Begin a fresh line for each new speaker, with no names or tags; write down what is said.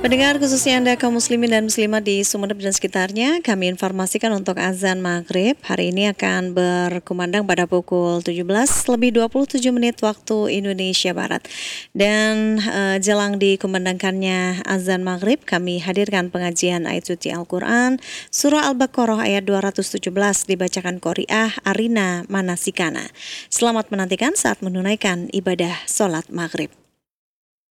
Pendengar khususnya Anda kaum muslimin dan muslimat di Sumeneb dan sekitarnya, kami informasikan untuk azan maghrib hari ini akan berkumandang pada pukul 17:27 waktu Indonesia Barat. Dan jelang dikumandangkannya azan maghrib, kami hadirkan pengajian ayat suci Al-Quran, Surah Al-Baqarah ayat 217 dibacakan Qori'ah Arina Manasikana. Selamat menantikan saat menunaikan ibadah sholat maghrib.